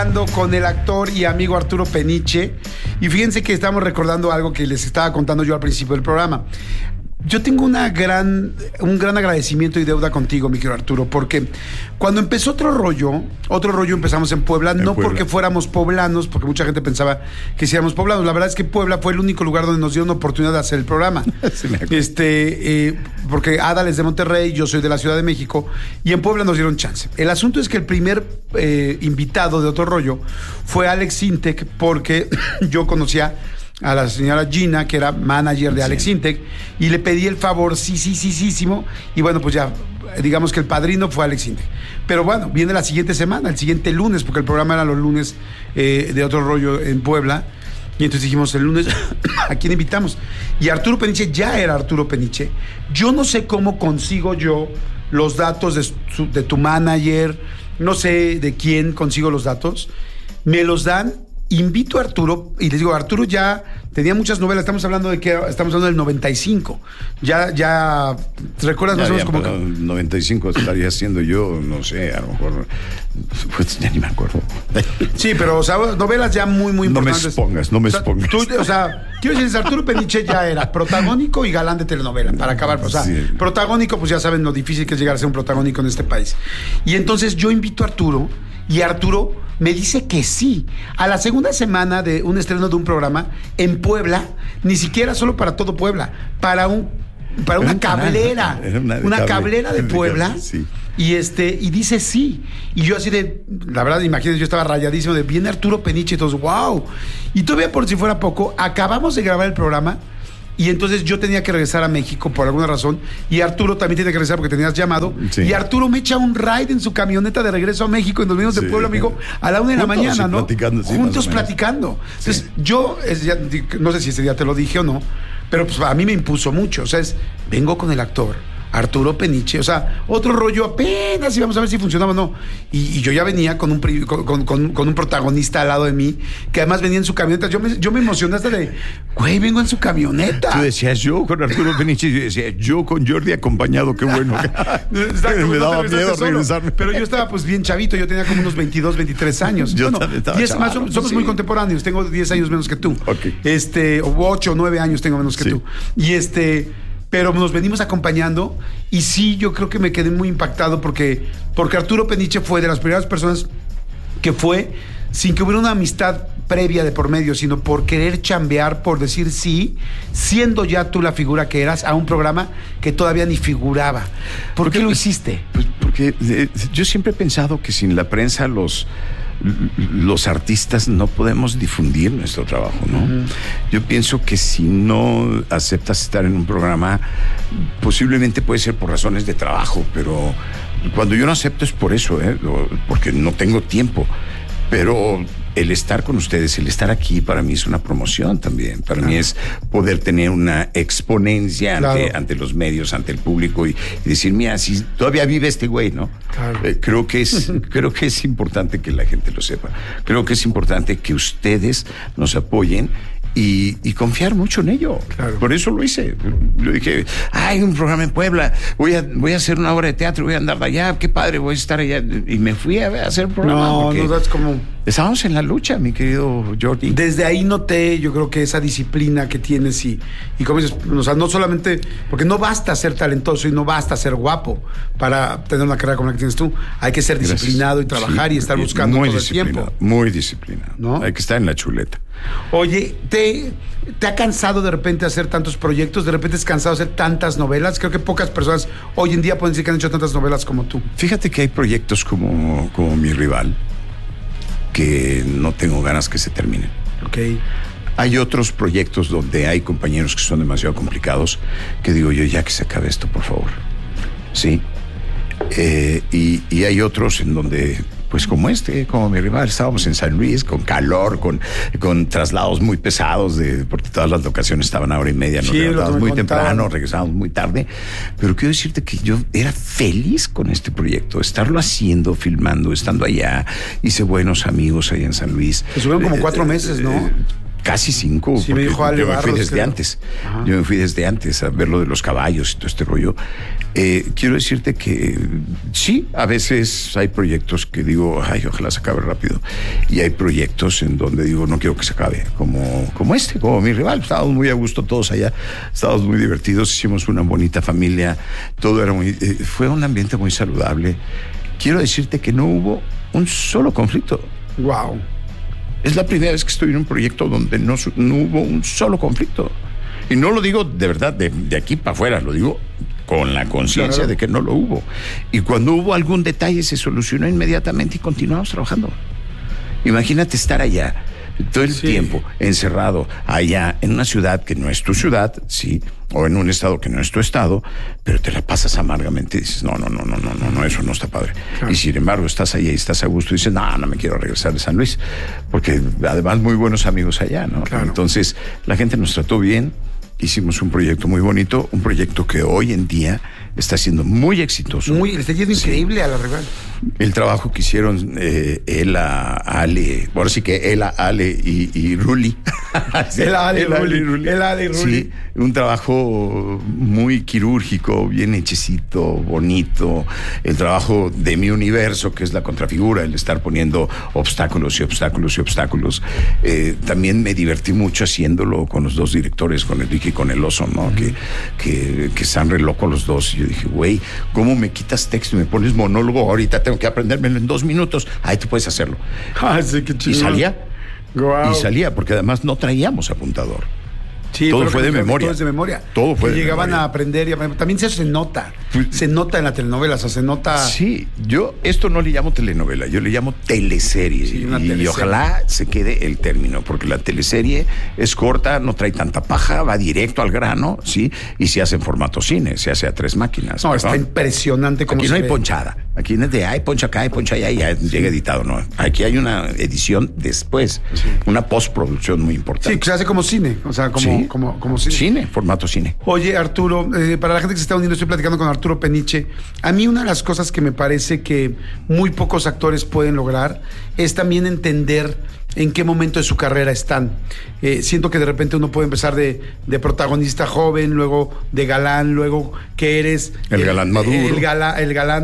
Con el actor y amigo Arturo Peniche. Y fíjense que estamos recordando algo que les estaba contando yo al principio del programa. Yo tengo un gran agradecimiento y deuda contigo, mi querido Arturo, porque cuando empezó Otro Rollo empezamos en Puebla, no porque fuéramos poblanos, porque mucha gente pensaba que si éramos poblanos. La verdad es que Puebla fue el único lugar donde nos dio una oportunidad de hacer el programa. Sí, porque Adal es de Monterrey, yo soy de la Ciudad de México, y en Puebla nos dieron chance. El asunto es que el primer invitado de Otro Rollo fue Alex Sintek, porque yo conocía a la señora Gina, que era manager de Alex Sintek, y le pedí el favor, y bueno, pues ya, digamos que el padrino fue Alex Sintek. Pero bueno, viene la siguiente semana, el siguiente lunes, porque el programa era los lunes de Otro Rollo en Puebla, y entonces dijimos, el lunes, ¿a quién invitamos? Y Arturo Peniche ya era Arturo Peniche. Yo no sé cómo consigo yo los datos de tu manager, no sé de quién consigo los datos, me los dan. Invito a Arturo y les digo, Arturo ya tenía muchas novelas, estamos hablando del 95. Ya ¿te recuerdas más o menos como 95 estaría haciendo yo, no sé, a lo mejor pues ya ni me acuerdo. Sí, pero o sea, novelas ya muy importantes. No me expongas. Quiero decir, Arturo Peniche ya era protagónico y galán de telenovela, para acabar. O sea, sí. Protagónico, pues ya saben lo difícil que es llegar a ser un protagónico en este país. Y entonces yo invito a Arturo y Arturo me dice que sí. A la segunda semana de un estreno de un programa en Puebla, ni siquiera solo para todo Puebla, para una cablera, una cablera de Puebla. Sí. Y dice sí. Y yo así de, la verdad, imagínense, yo estaba rayadísimo de, viene Arturo Peniche y todos, wow. Y todavía por si fuera poco, acabamos de grabar el programa. Y entonces yo tenía que regresar a México por alguna razón. Y Arturo también tiene que regresar porque tenías llamado. Sí. Y Arturo me echa un ride en su camioneta de regreso a México. Y nos vinimos de Puebla, amigo, a la 1 de la mañana, ¿no? Juntos platicando. Entonces yo, no sé si ese día te lo dije o no, pero pues a mí me impuso mucho. O sea, vengo con el actor Arturo Peniche, o sea, Otro Rollo apenas íbamos a ver si funcionaba o no. Y yo ya venía con un protagonista al lado de mí, que además venía en su camioneta. Yo me emocioné hasta de, güey, vengo en su camioneta. Tú decías yo con Arturo Peniche, y yo decía yo con Jordi acompañado, qué bueno. Exacto, me daba miedo regresarme. Pero yo estaba pues bien chavito, yo tenía como unos 22, 23 años. Yo estaba 10 más, somos muy contemporáneos, tengo 10 años menos que tú. Okay. 8 o 9 años tengo menos que tú. Y pero nos venimos acompañando y sí, yo creo que me quedé muy impactado porque Arturo Peniche fue de las primeras personas que fue sin que hubiera una amistad previa de por medio, sino por querer chambear, por decir sí, siendo ya tú la figura que eras a un programa que todavía ni figuraba. ¿Por qué lo hiciste? Pues porque yo siempre he pensado que sin la prensa los artistas no podemos difundir nuestro trabajo, ¿no? Uh-huh. Yo pienso que si no aceptas estar en un programa, posiblemente puede ser por razones de trabajo, pero cuando yo no acepto es por eso, porque no tengo tiempo. Pero el estar con ustedes, el estar aquí, para mí es una promoción también. Para mí es poder tener una exponencia ante los medios, ante el público y decir, mira, si todavía vive este güey, ¿no? Claro. Creo que es importante que la gente lo sepa. Creo que es importante que ustedes nos apoyen y confiar mucho en ello. Claro. Por eso lo hice. Yo dije, hay un programa en Puebla, voy a hacer una obra de teatro, voy a andar allá, qué padre, voy a estar allá. Y me fui a hacer el programa. No das como... Estábamos en la lucha, mi querido Jordi. Desde ahí noté, yo creo que esa disciplina que tienes y como dices, o sea, no solamente, porque no basta ser talentoso y no basta ser guapo para tener una carrera como la que tienes tú. Hay que ser disciplinado y trabajar y estar buscando todo el tiempo. Muy disciplinado, ¿no? Hay que estar en la chuleta. Oye, ¿te ha cansado de repente hacer tantos proyectos? ¿De repente es cansado de hacer tantas novelas? Creo que pocas personas hoy en día pueden decir que han hecho tantas novelas como tú. Fíjate que hay proyectos como Mi Rival que no tengo ganas que se terminen. Okay. Hay otros proyectos donde hay compañeros que son demasiado complicados que digo yo, ya que se acabe esto, por favor. Sí. Y hay otros en donde, pues como Mi Rival, estábamos en San Luis con calor, con traslados muy pesados, porque todas las locaciones estaban a hora y media, nos levantábamos muy temprano, regresábamos muy tarde, pero quiero decirte que yo era feliz con este proyecto, estarlo haciendo, filmando, estando allá, hice buenos amigos allá en San Luis. Estuvieron como 4 meses, ¿no? Casi 5. Sí, me dijo Ale yo me fui Barros, desde creo. antes. Ajá. Yo me fui desde antes a ver lo de los caballos y todo este rollo. Quiero decirte que sí, a veces hay proyectos que digo, ay, ojalá se acabe rápido. Y hay proyectos en donde digo, no quiero que se acabe. Como mi rival. Estábamos muy a gusto todos allá. Estábamos muy divertidos. Hicimos una bonita familia. Todo era muy... fue un ambiente muy saludable. Quiero decirte que no hubo un solo conflicto. Wow. Es la primera vez que estoy en un proyecto donde no hubo un solo conflicto. Y no lo digo de verdad de aquí para afuera, lo digo con la conciencia de que no lo hubo. Y cuando hubo algún detalle se solucionó inmediatamente y continuamos trabajando. Imagínate estar allá todo el tiempo encerrado allá en una ciudad que no es tu ciudad, sí, o en un estado que no es tu estado, pero te la pasas amargamente y dices, no, eso no está padre. Claro. Y sin embargo estás allá y estás a gusto y dices, no me quiero regresar de San Luis, porque además muy buenos amigos allá, ¿no? Claro. Entonces la gente nos trató bien, hicimos un proyecto muy bonito, un proyecto que hoy en día está siendo muy exitoso. Le está yendo increíble a la rival. El trabajo que hicieron Ela, Ale, ahora sí que Ela, Ale y Ruli. Ela, Ale y Ruli. Sí, un trabajo muy quirúrgico, bien hechecito, bonito. El trabajo de mi universo, que es la contrafigura, el estar poniendo obstáculos y obstáculos y obstáculos. También me divertí mucho haciéndolo con los dos directores, con Enrique y con el Oso, ¿no? Uh-huh. Que están re locos los dos. Y yo dije, güey, ¿cómo me quitas texto y me pones monólogo? Ahorita tengo que aprendérmelo en 2 minutos. Ahí tú puedes hacerlo. Sí, qué chido. Y salía. Wow. Y salía, porque además no traíamos apuntador. Sí, todo fue de memoria. Todo es de memoria. Todo fue de llegaban memoria. a aprender y aprender. También se nota. Se nota en la telenovela, o sea, se nota. Sí, yo esto no le llamo telenovela, yo le llamo teleserie. Sí, una y teleserie. Ojalá se quede el término, porque la teleserie es corta, no trae tanta paja, va directo al grano, ¿sí? Y se hace en formato cine, se hace a 3 máquinas. No, está impresionante como aquí no hay ponchada. Aquí no es de, poncha acá, poncha allá y ya llega editado, ¿no? Aquí hay una edición después, una postproducción muy importante. Sí, que se hace como cine, o sea, como cine. Cine, formato cine. Oye, Arturo, para la gente que se está uniendo, estoy platicando con Arturo Peniche. A mí una de las cosas que me parece que muy pocos actores pueden lograr es también entender en qué momento de su carrera están. Siento que de repente uno puede empezar de protagonista joven, luego de galán, luego que eres... El galán maduro. El galán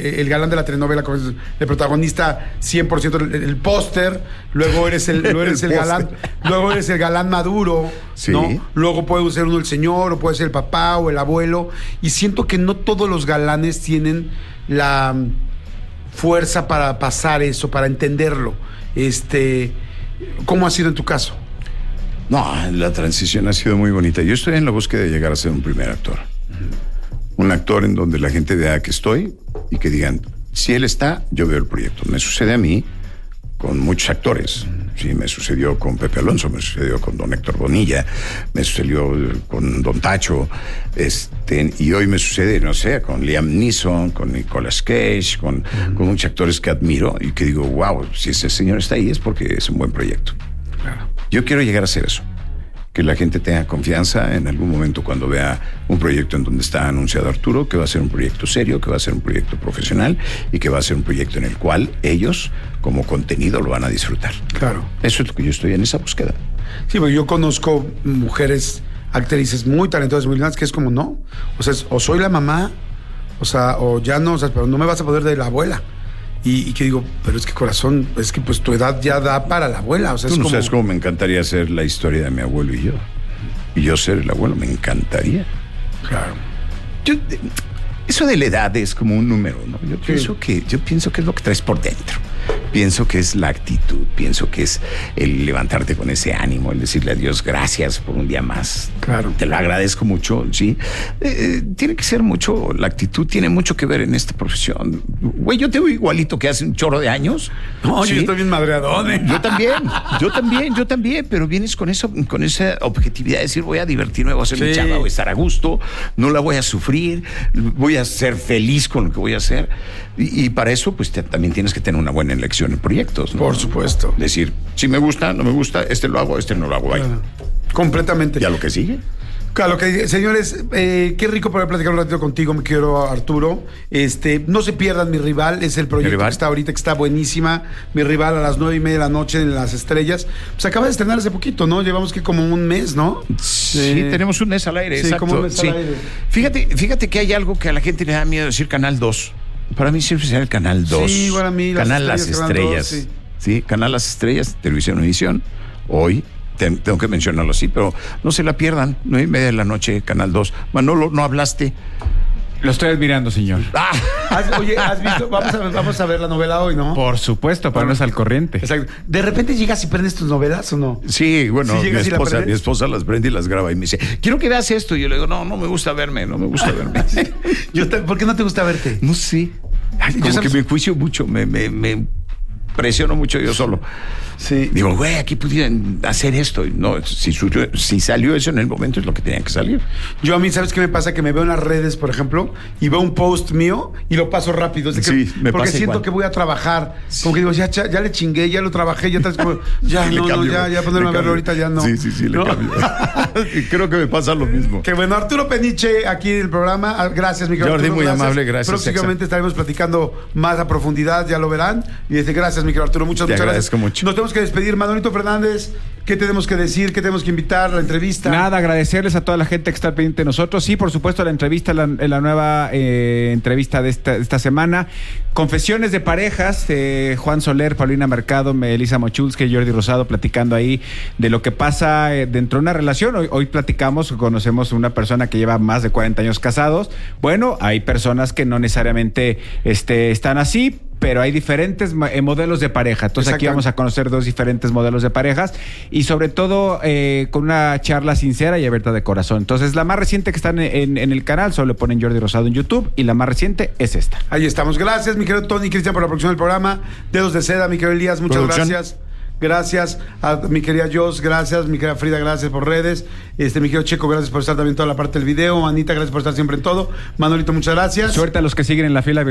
de la telenovela, el protagonista 100%, el póster, luego eres el galán, luego eres el galán maduro, sí. ¿no? Luego puede ser uno el señor, o puede ser el papá o el abuelo, y siento que no todos los galanes tienen la fuerza para pasar eso, para entenderlo. ¿Cómo ha sido en tu caso? No, la transición ha sido muy bonita. Yo estoy en la búsqueda de llegar a ser un primer actor. Un actor en donde la gente vea que estoy y que digan, si él está, yo veo el proyecto. Me sucede a mí con muchos actores. Sí, me sucedió con Pepe Alonso, me sucedió con don Héctor Bonilla, me sucedió con don Tacho, y hoy me sucede, no sé, con Liam Neeson, con Nicolas Cage, con muchos actores que admiro y que digo, wow, si ese señor está ahí es porque es un buen proyecto. Claro. Yo quiero llegar a hacer eso. Que la gente tenga confianza en algún momento cuando vea un proyecto en donde está anunciado Arturo, que va a ser un proyecto serio, que va a ser un proyecto profesional y que va a ser un proyecto en el cual ellos, como contenido, lo van a disfrutar. Claro. Eso es lo que yo estoy en esa búsqueda. Sí, porque yo conozco mujeres, actrices muy talentosas, muy lindas, que es como, no, o sea, o soy la mamá, o sea, o ya no, o sea, pero no me vas a poder de la abuela. Y que digo, pero es que corazón, es que pues tu edad ya da para la abuela. O sea, tú es no como... sabes cómo me encantaría hacer la historia de mi abuelo y yo. Y yo ser el abuelo, me encantaría. Claro. Eso de la edad es como un número, ¿no? Yo pienso que es lo que traes por dentro. Pienso que es la actitud, pienso que es el levantarte con ese ánimo, el decirle a Dios gracias por un día más. Claro. Te lo agradezco mucho, ¿sí? Tiene que ser mucho, la actitud tiene mucho que ver en esta profesión. Güey, yo te veo igualito que hace un chorro de años. No, ¿sí? Yo estoy bien madreadón. Yo también, pero vienes con eso, con esa objetividad de decir voy a divertirme, voy a hacer mi chamba, voy a estar a gusto, no la voy a sufrir, voy a ser feliz con lo que voy a hacer. Y para eso, pues también tienes que tener una buena elección en proyectos, ¿no? Por supuesto. Decir, si me gusta, no me gusta, lo hago, no lo hago, bye. Completamente. ¿Y a lo que sigue? Claro, que señores, qué rico poder platicar un ratito contigo, mi querido Arturo. No se pierdan Mi Rival, es el proyecto que está ahorita, que está buenísima. Mi Rival a las 9:30 de la noche en Las Estrellas. Pues acaba de estrenar hace poquito, ¿no? Llevamos que como un mes, ¿no? Sí, tenemos un mes al aire, sí, exacto. Como un mes al aire. Fíjate que hay algo que a la gente le da miedo decir Canal 2. Para mí siempre será el Canal 2. Sí, para mí Canal Las Estrellas. 2, sí, Canal Las Estrellas, Televisión Univisión. Hoy tengo que mencionarlo así, pero no se la pierdan. 9:30 de la noche, Canal 2. Manolo, ¿no hablaste? Lo estoy admirando, señor. Oye, ¿has visto? Vamos a ver la novela hoy, ¿no? Por supuesto, ponernos al corriente. Exacto. ¿De repente llegas y prendes tus novelas o no? Sí, bueno, ¿sí mi esposa las prende y las graba y me dice, quiero que veas esto. Y yo le digo, no me gusta verme. ¿Por qué no te gusta verte? No sé. Como que me juicio mucho, me presiono mucho yo solo. Sí. Digo, güey, aquí pudieran hacer esto. No, si salió eso en el momento es lo que tenía que salir. Yo a mí, ¿sabes qué me pasa? Que me veo en las redes, por ejemplo, y veo un post mío y lo paso rápido. Sí, porque siento igual que voy a trabajar. Sí. Como que digo, ya le chingué, ya lo trabajé, ya estás como, ya ponerme a verlo ahorita ya no. Sí, le cambio. Creo que me pasa lo mismo. Que bueno, Arturo Peniche aquí en el programa. Gracias, mi querido Jordi, Arturo. muy amable, gracias. Próximamente estaremos platicando más a profundidad, ya lo verán. Y gracias, mi querido Arturo. Muchas gracias. Mucho. Nos tenemos que despedir. Manolito Fernández, ¿qué tenemos que decir? ¿Qué tenemos que invitar? ¿La entrevista? Nada, agradecerles a toda la gente que está pendiente de nosotros. Sí, por supuesto, la entrevista, la nueva entrevista de esta semana. Confesiones de parejas, Juan Soler, Paulina Mercado, Melissa Mochulski, Jordi Rosado, platicando ahí de lo que pasa dentro de una relación. Hoy conocemos una persona que lleva más de 40 años casados. Bueno, hay personas que no necesariamente están así, pero hay diferentes modelos de pareja. Entonces aquí vamos a conocer 2 diferentes modelos de parejas y sobre todo con una charla sincera y abierta de corazón. Entonces la más reciente que está en el canal, solo le ponen Jordi Rosado en YouTube y la más reciente es esta. Ahí estamos. Gracias, mi querido Tony Cristian, por la producción del programa. Dedos de Seda, mi querido Elías, muchas gracias. Gracias a mi querida Jos, gracias, mi querida Frida, gracias por redes, mi querido Checo, gracias por estar también en toda la parte del video, Anita, gracias por estar siempre en todo, Manolito, muchas gracias. Suerte a los que siguen en la fila.